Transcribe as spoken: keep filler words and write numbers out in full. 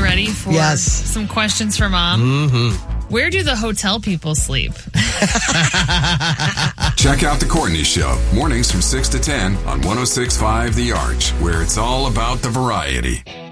ready for yes. some questions for Mom? Mm-hmm. Where do the hotel people sleep? Check out The Courtney Show, mornings from six to ten on one oh six point five The Arch, where it's all about the variety.